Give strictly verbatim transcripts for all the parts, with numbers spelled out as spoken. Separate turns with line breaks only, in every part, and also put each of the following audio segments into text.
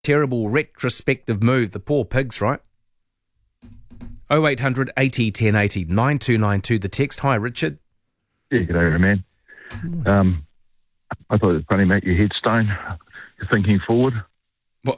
terrible retrospective move. The poor pigs, right? oh eight hundred eighty ten eighty, nine two nine two, the text. Hi, Richard.
Yeah, good day, man. Um, I thought it was funny, mate, your headstone. You're thinking forward.
What?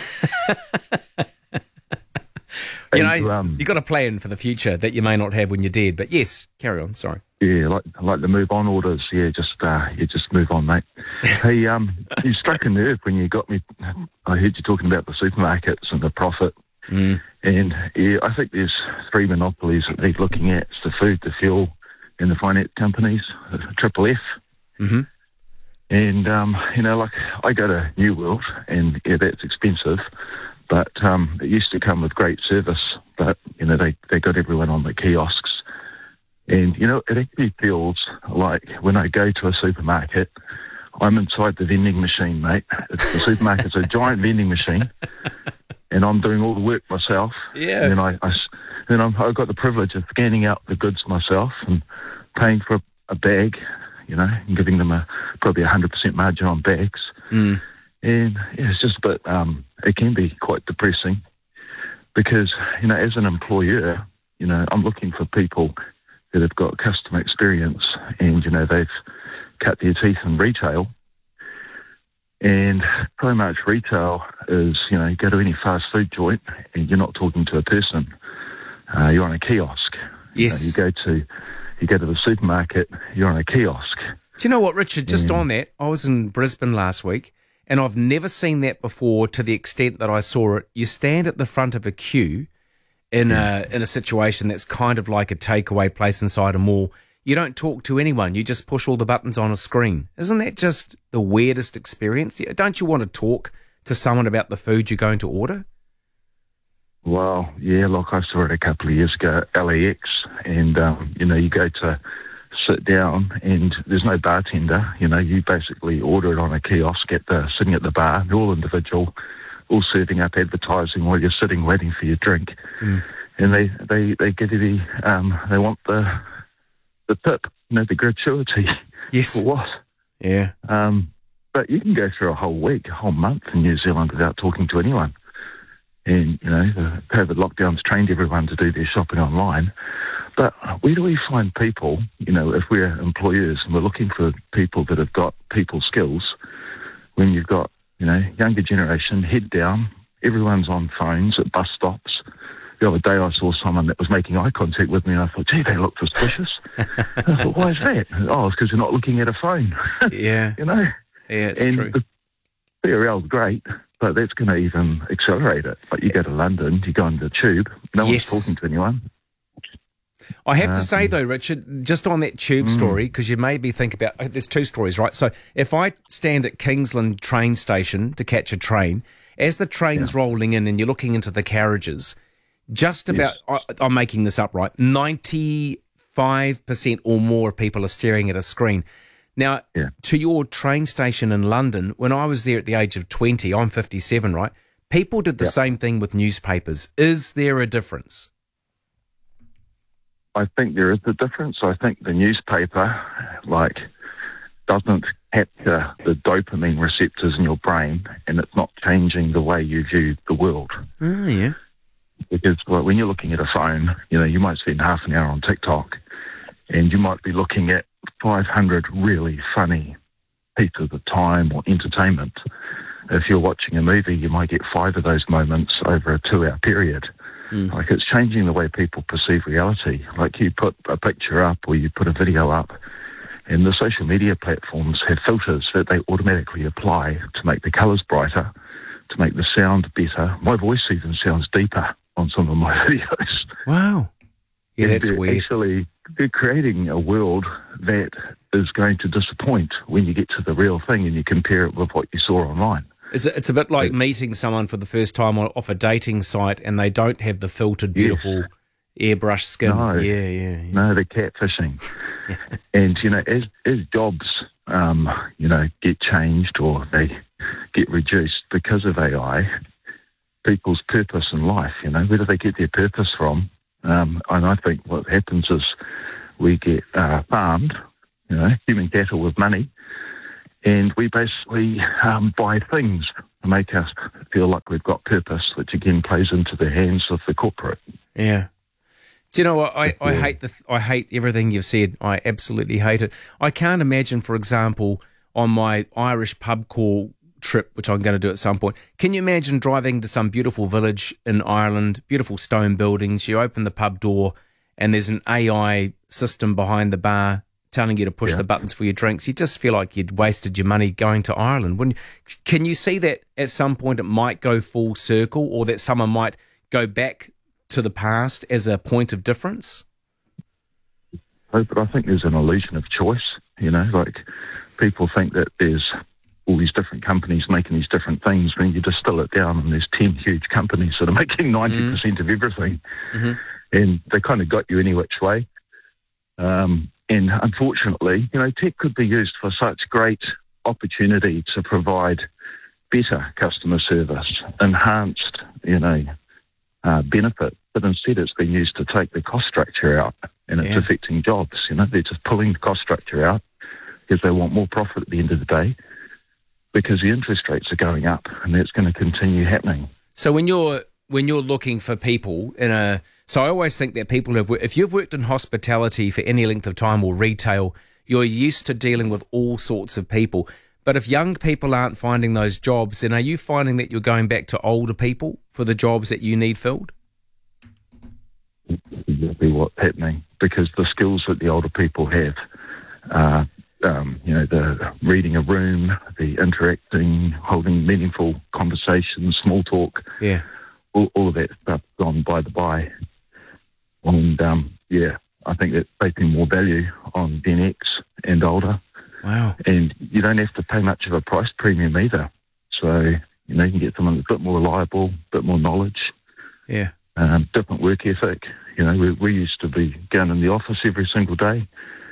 You know,
and, um,
you've got a plan for the future that you may not have when you're dead. But yes, carry on, sorry.
Yeah, like like the move on orders. Yeah, just uh, you just move on, mate. Hey, um, you struck a nerve when you got me. I heard you talking about the supermarkets and the profit.
Mm.
And yeah, I think there's three monopolies that they're looking at. It's the food, the fuel, and the finance companies, Triple F.
Mm-hmm.
And, um, you know, like I go to New World, and yeah, that's expensive. But um, it used to come with great service, but, you know, they, they got everyone on the kiosks. And, you know, it actually feels like when I go to a supermarket, I'm inside the vending machine, mate. It's, the supermarket's a giant vending machine, and I'm doing all the work myself.
Yeah.
And then I, I, then I'm, I've got the privilege of scanning out the goods myself and paying for a, a bag, you know, and giving them a probably a one hundred percent margin on bags.
Mm.
And yeah, it's just a bit, um, it can be quite depressing because, you know, as an employer, you know, I'm looking for people that have got customer experience and, you know, they've cut their teeth in retail. And pretty much retail is, you know, you go to any fast food joint and you're not talking to a person. Uh, you're on a kiosk.
Yes.
You know, you go to, you go to the supermarket, you're on a kiosk.
Do you know what, Richard, just
Yeah.
on that, I was in Brisbane last week, and I've never seen that before to the extent that I saw it. You stand at the front of a queue in a in a situation that's kind of like a takeaway place inside a mall. You don't talk to anyone. You just push all the buttons on a screen. Isn't that just the weirdest experience? Don't you want to talk to someone about the food you're going to order?
Well, yeah, like I saw it a couple of years ago at L A X, and, um, you know, you go to sit down and there's no bartender. You know, you basically order it on a kiosk at the, sitting at the bar. They're all individual, all serving up advertising while you're sitting waiting for your drink. Mm. And they, they, they give you the, um, they want the the tip, you know, the gratuity.
Yes.
For what?
Yeah.
Um, but you can go through a whole week, a whole month in New Zealand without talking to anyone. And, you know, the COVID lockdowns trained everyone to do their shopping online. But where do we find people, you know, if we're employers and we're looking for people that have got people skills, when you've got, you know, younger generation, head down, everyone's on phones at bus stops. The other day I saw someone that was making eye contact with me and I thought, gee, they look suspicious. I thought, why is that? Oh, it's because you're not looking at a phone.
Yeah.
You know?
Yeah, it's
and
true.
The P R L's great, but that's going to even accelerate it. Like you go to London, you go on the tube, no
Yes.
one's talking to anyone.
I have
Uh,
to say, though, Richard, just on that tube
Mm.
story, because you made me think about, there's two stories, right? So if I stand at Kingsland train station to catch a train, as the train's
Yeah.
rolling in and you're looking into the carriages, just about, I, I'm making this up, right, ninety-five percent or more of people are staring at a screen. Now,
Yeah.
to your train station in London, when I was there at the age of twenty, I'm fifty-seven, right? People did the
Yeah.
same thing with newspapers. Is there a difference?
I think there is a difference. I think the newspaper, like, doesn't capture the dopamine receptors in your brain, and it's not changing the way you view the world.
Oh, yeah.
Because well, when you're looking at a phone, you know, you might spend half an hour on TikTok, and you might be looking at five hundred really funny pieces of time or entertainment. If you're watching a movie, you might get five of those moments over a two-hour period. Mm. Like, it's changing the way people perceive reality. Like, you put a picture up or you put a video up, and the social media platforms have filters that they automatically apply to make the colours brighter, to make the sound better. My voice even sounds deeper on some of my videos.
Wow. Yeah,
And
that's
they're
weird.
Actually, they're creating a world that is going to disappoint when you get to the real thing and you compare it with what you saw online.
It's a, it's a bit like meeting someone for the first time on- off a dating site and they don't have the filtered, beautiful airbrush skin.
No.
Yeah, yeah, yeah.
No, they're catfishing. And, you know, as, as jobs, um, you know, get changed or they get reduced because of A I, people's purpose in life, you know, where do they get their purpose from? Um, and I think what happens is we get uh, farmed, you know, human cattle with money, and we basically um, buy things make us feel like we've got purpose, which again plays into the hands of the corporate.
Yeah. Do you know what? I, I hate the I hate everything you've said. I absolutely hate it. I can't imagine, for example, on my Irish pub crawl trip, which I'm going to do at some point, can you imagine driving to some beautiful village in Ireland, beautiful stone buildings, you open the pub door and there's an A I system behind the bar telling you to push yeah. the buttons for your drinks? You just feel like you'd wasted your money going to Ireland. Wouldn't you? Can you see that at some point it might go full circle, or that someone might go back to the past as a point of difference?
Oh, but I think there's an illusion of choice, you know, like people think that there's all these different companies making these different things when you distill it down and there's ten huge companies that are making ninety percent mm. of everything. Mm-hmm. And they kind of got you any which way. Um, and unfortunately, you know, tech could be used for such great opportunity to provide better customer service, enhanced, you know, uh, benefit. But instead it's been used to take the cost structure out, and it's yeah. affecting jobs. You know, they're just pulling the cost structure out because they want more profit at the end of the day, because the interest rates are going up, and that's going to continue happening.
So when you're when you're looking for people in a, so I always think that people have, if you've worked in hospitality for any length of time or retail, you're used to dealing with all sorts of people. But if young people aren't finding those jobs, then are you finding that you're going back to older people for the jobs that you need filled?
Exactly what's happening, because the skills that the older people have, uh, um, you know, the reading a room, the interacting, holding meaningful conversations, small talk,
yeah,
all, all of that stuff gone by the by. And um, yeah, I think that's placing more value on Gen X and older.
Wow.
And you don't have to pay much of a price premium either. So, you know, you can get someone that's a bit more reliable, a bit more knowledge.
Yeah.
Um, different work ethic. You know, we, we used to be going in the office every single day.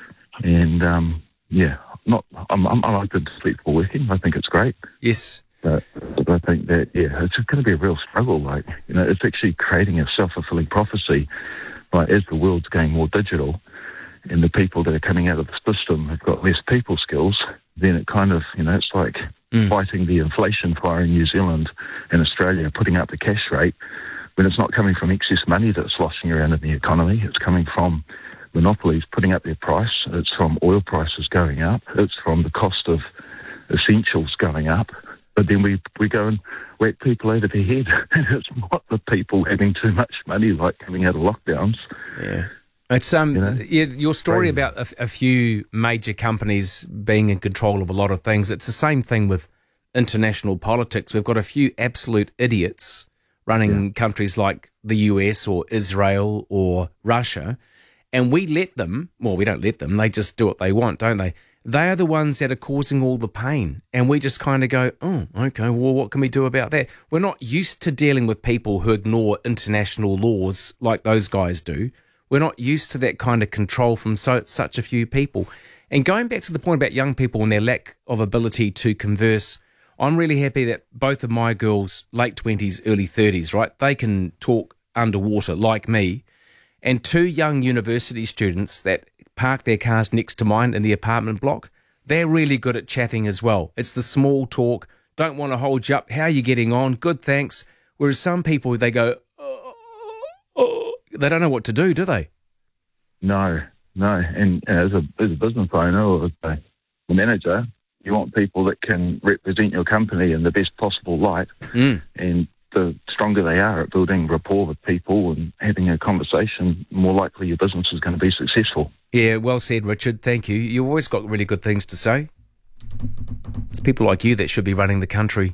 And, um, yeah, not. I'm, I'm, I'm open to flexible working. I think it's great.
Yes.
But, but I think that, yeah, it's going to be a real struggle. Like, you know, it's actually creating a self-fulfilling prophecy. Like, as the world's going more digital, and the people that are coming out of the system have got less people skills, then it kind of, you know, it's like mm. fighting the inflation fire in New Zealand and Australia, putting up the cash rate, when it's not coming from excess money that's sloshing around in the economy. It's coming from monopolies putting up their price. It's from oil prices going up. It's from the cost of essentials going up. But then we we go and whack people over the head. And it's not the people having too much money, like coming out of lockdowns.
Yeah. It's um
you know,
yeah, your story
crazy.
about a, a few major companies being in control of a lot of things. It's the same thing with international politics. We've got a few absolute idiots running yeah. countries like the U S or Israel or Russia, and we let them. Well, we don't let them. They just do what they want, don't they? They are the ones that are causing all the pain, and we just kind of go, oh, okay, well, what can we do about that? We're not used to dealing with people who ignore international laws like those guys do. We're not used to that kind of control from so, such a few people. And going back to the point about young people and their lack of ability to converse, I'm really happy that both of my girls, late twenties, early thirties, right, they can talk underwater like me. And two young university students that park their cars next to mine in the apartment block, they're really good at chatting as well. It's the small talk, don't want to hold you up, how are you getting on, good, thanks. Whereas some people, they go, oh, oh. They don't know what to do, do they?
No, no. And as a as a business owner or as a manager, you want people that can represent your company in the best possible light. Mm. And the stronger they are at building rapport with people and having a conversation, more likely your business is going to be successful.
Yeah, well said, Richard. Thank you. You've always got really good things to say. It's people like you that should be running the country.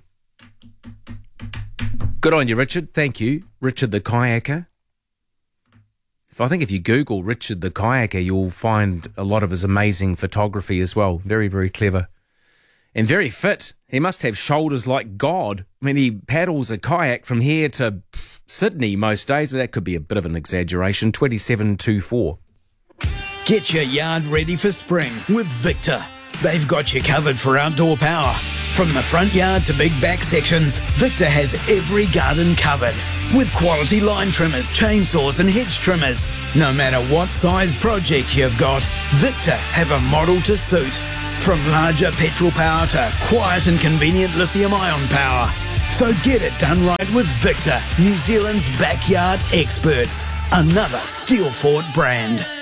Good on you, Richard. Thank you. Richard the Kayaker. I think if you Google Richard the Kayaker, you'll find a lot of his amazing photography as well. Very, very clever. And very fit. He must have shoulders like God. I mean, he paddles a kayak from here to Sydney most days, but that could be a bit of an exaggeration. twenty-seven twenty-four.
Get your yard ready for spring with Victor. They've got you covered for outdoor power. From the front yard to big back sections, Victor has every garden covered. With quality line trimmers, chainsaws and hedge trimmers. No matter what size project you've got, Victor have a model to suit. From larger petrol power to quiet and convenient lithium-ion power, So get it done right with Victor, New Zealand's backyard experts. Another Steelfort brand.